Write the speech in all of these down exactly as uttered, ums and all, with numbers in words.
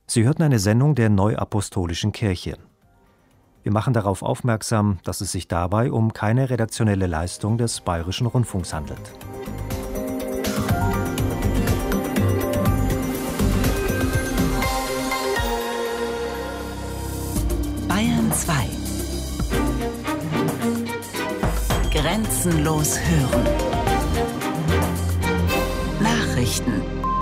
Sie hörten eine Sendung der Neuapostolischen Kirche. Wir machen darauf aufmerksam, dass es sich dabei um keine redaktionelle Leistung des Bayerischen Rundfunks handelt. Bayern zwei. Grenzenlos hören. Nachrichten.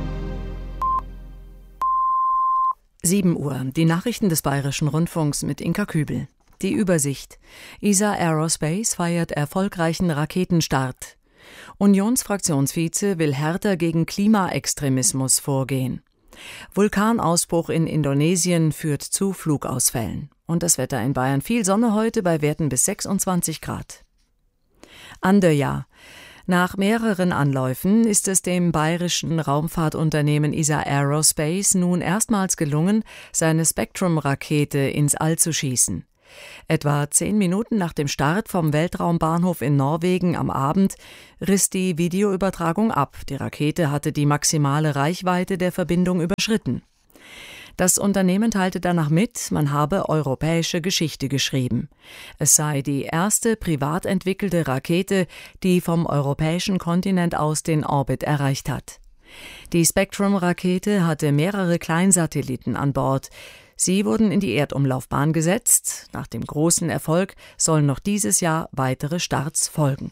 sieben Uhr. Die Nachrichten des Bayerischen Rundfunks mit Inka Kübel. Die Übersicht. E S A Aerospace feiert erfolgreichen Raketenstart. Unionsfraktionsvize will härter gegen Klimaextremismus vorgehen. Vulkanausbruch in Indonesien führt zu Flugausfällen. Und das Wetter in Bayern: viel Sonne heute bei Werten bis sechsundzwanzig Grad. Anderja. Nach mehreren Anläufen ist es dem bayerischen Raumfahrtunternehmen E S A Aerospace nun erstmals gelungen, seine Spectrum-Rakete ins All zu schießen. Etwa zehn Minuten nach dem Start vom Weltraumbahnhof in Norwegen am Abend riss die Videoübertragung ab. Die Rakete hatte die maximale Reichweite der Verbindung überschritten. Das Unternehmen teilte danach mit, man habe europäische Geschichte geschrieben. Es sei die erste privat entwickelte Rakete, die vom europäischen Kontinent aus den Orbit erreicht hat. Die Spectrum-Rakete hatte mehrere Kleinsatelliten an Bord. Sie wurden in die Erdumlaufbahn gesetzt. Nach dem großen Erfolg sollen noch dieses Jahr weitere Starts folgen.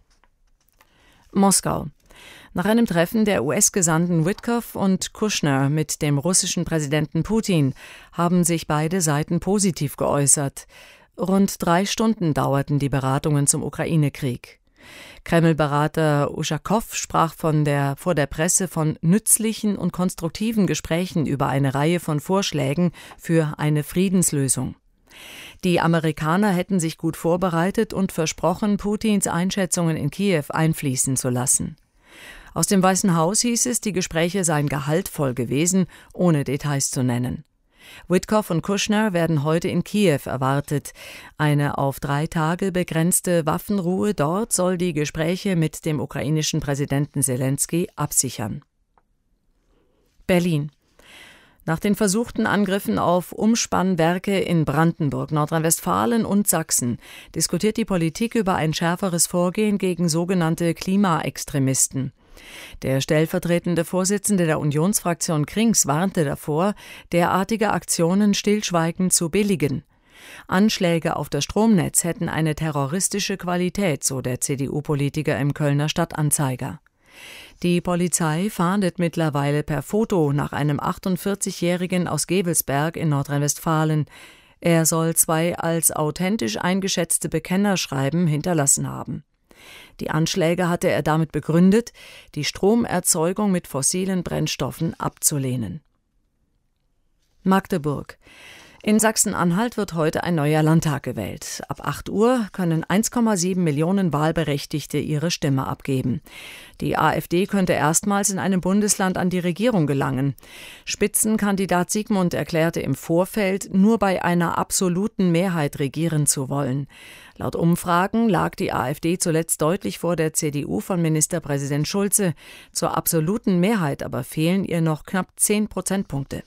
Moskau. Nach einem Treffen der U S-Gesandten Witkoff und Kushner mit dem russischen Präsidenten Putin haben sich beide Seiten positiv geäußert. Rund drei Stunden dauerten die Beratungen zum Ukraine-Krieg. Kreml-Berater Uschakow sprach von der, vor der Presse von nützlichen und konstruktiven Gesprächen über eine Reihe von Vorschlägen für eine Friedenslösung. Die Amerikaner hätten sich gut vorbereitet und versprochen, Putins Einschätzungen in Kiew einfließen zu lassen. Aus dem Weißen Haus hieß es, die Gespräche seien gehaltvoll gewesen, ohne Details zu nennen. Witkoff und Kushner werden heute in Kiew erwartet. Eine auf drei Tage begrenzte Waffenruhe dort soll die Gespräche mit dem ukrainischen Präsidenten Selenskyj absichern. Berlin. Nach den versuchten Angriffen auf Umspannwerke in Brandenburg, Nordrhein-Westfalen und Sachsen diskutiert die Politik über ein schärferes Vorgehen gegen sogenannte Klimaextremisten. Der stellvertretende Vorsitzende der Unionsfraktion Krings warnte davor, derartige Aktionen stillschweigend zu billigen. Anschläge auf das Stromnetz hätten eine terroristische Qualität, so der C D U-Politiker im Kölner Stadtanzeiger. Die Polizei fahndet mittlerweile per Foto nach einem achtundvierzigjährigen aus Gevelsberg in Nordrhein-Westfalen. Er soll zwei als authentisch eingeschätzte Bekennerschreiben hinterlassen haben. Die Anschläge hatte er damit begründet, die Stromerzeugung mit fossilen Brennstoffen abzulehnen. Magdeburg. In Sachsen-Anhalt wird heute ein neuer Landtag gewählt. Ab acht Uhr können eins Komma sieben Millionen Wahlberechtigte ihre Stimme abgeben. Die AfD könnte erstmals in einem Bundesland an die Regierung gelangen. Spitzenkandidat Sigmund erklärte im Vorfeld, nur bei einer absoluten Mehrheit regieren zu wollen. Laut Umfragen lag die AfD zuletzt deutlich vor der C D U von Ministerpräsident Schulze. Zur absoluten Mehrheit aber fehlen ihr noch knapp zehn Prozentpunkte.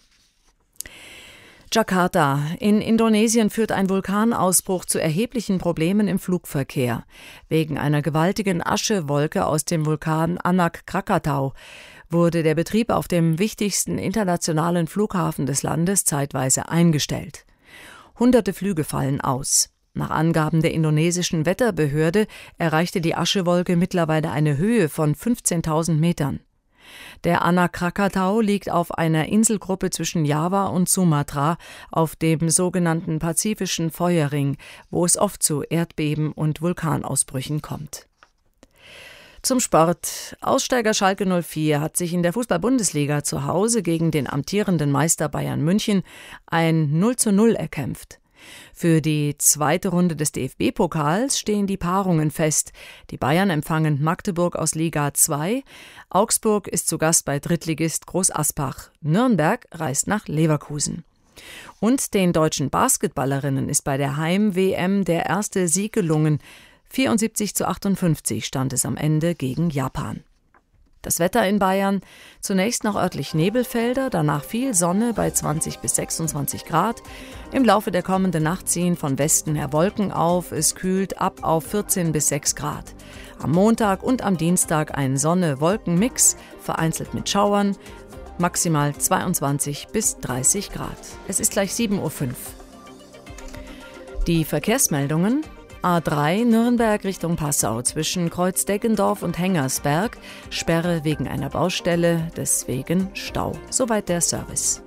Jakarta. In Indonesien führt ein Vulkanausbruch zu erheblichen Problemen im Flugverkehr. Wegen einer gewaltigen Aschewolke aus dem Vulkan Anak Krakatau wurde der Betrieb auf dem wichtigsten internationalen Flughafen des Landes zeitweise eingestellt. Hunderte Flüge fallen aus. Nach Angaben der indonesischen Wetterbehörde erreichte die Aschewolke mittlerweile eine Höhe von fünfzehntausend Metern. Der Anak Krakatau liegt auf einer Inselgruppe zwischen Java und Sumatra auf dem sogenannten Pazifischen Feuerring, wo es oft zu Erdbeben und Vulkanausbrüchen kommt. Zum Sport. Aussteiger Schalke null vier hat sich in der Fußball-Bundesliga zu Hause gegen den amtierenden Meister Bayern München ein null zu null erkämpft. Für die zweite Runde des D F B-Pokals stehen die Paarungen fest. Die Bayern empfangen Magdeburg aus Liga zwei, Augsburg ist zu Gast bei Drittligist Groß Aspach, Nürnberg reist nach Leverkusen. Und den deutschen Basketballerinnen ist bei der Heim-W M der erste Sieg gelungen. vierundsiebzig zu achtundfünfzig stand es am Ende gegen Japan. Das Wetter in Bayern: zunächst noch örtlich Nebelfelder, danach viel Sonne bei zwanzig bis sechsundzwanzig Grad. Im Laufe der kommenden Nacht ziehen von Westen her Wolken auf, es kühlt ab auf vierzehn bis sechs Grad. Am Montag und am Dienstag ein Sonne-Wolken-Mix, vereinzelt mit Schauern, maximal zweiundzwanzig bis dreißig Grad. Es ist gleich sieben Uhr fünf. Die Verkehrsmeldungen: A drei Nürnberg Richtung Passau zwischen Kreuzdeggendorf und Hengersberg, Sperre wegen einer Baustelle, deswegen Stau. Soweit der Service.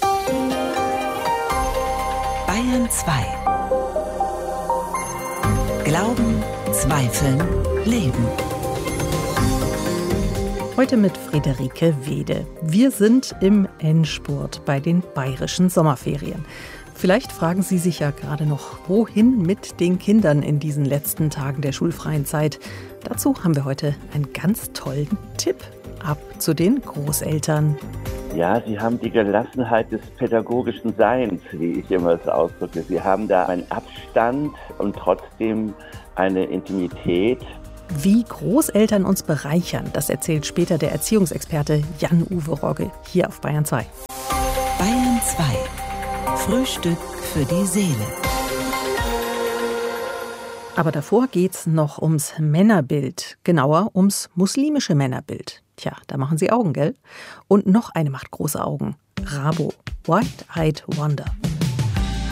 Bayern zwei. Glauben, Zweifeln, Leben. Heute mit Friederike Wede. Wir sind im Endspurt bei den bayerischen Sommerferien. Vielleicht fragen Sie sich ja gerade noch, wohin mit den Kindern in diesen letzten Tagen der schulfreien Zeit. Dazu haben wir heute einen ganz tollen Tipp. Ab zu den Großeltern. Ja, sie haben die Gelassenheit des pädagogischen Seins, wie ich immer es ausdrücke. Sie haben da einen Abstand und trotzdem eine Intimität. Wie Großeltern uns bereichern, das erzählt später der Erziehungsexperte Jan-Uwe Rogge hier auf Bayern zwei. Bayern zwei. Frühstück für die Seele. Aber davor geht's noch ums Männerbild, genauer ums muslimische Männerbild. Tja, da machen sie Augen, gell? Und noch eine macht große Augen. Rabo, White-Eyed Wonder.